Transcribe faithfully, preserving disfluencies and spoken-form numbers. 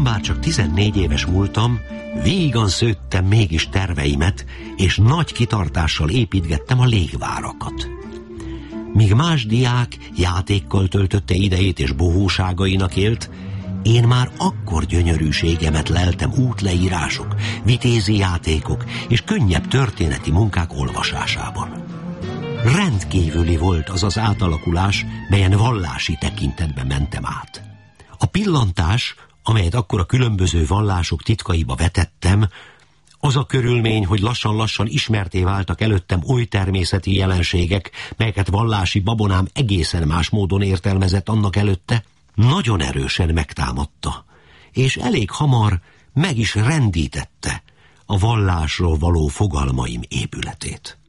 Ugyan bár csak tizennégy éves múltam, vígan szőttem mégis terveimet, és nagy kitartással építgettem a légvárakat. Míg más diák játékkal töltötte idejét és bohóságainak élt, én már akkor gyönyörűségemet leltem útleírások, vitézi játékok és könnyebb történeti munkák olvasásában. Rendkívüli volt az az átalakulás, melyen vallási tekintetben mentem át. A pillantás, amelyet akkor a különböző vallások titkaiba vetettem, az a körülmény, hogy lassan-lassan ismerté váltak előttem oly természeti jelenségek, melyeket vallási babonám egészen más módon értelmezett annak előtte, nagyon erősen megtámadta, és elég hamar meg is rendítette a vallásról való fogalmaim épületét.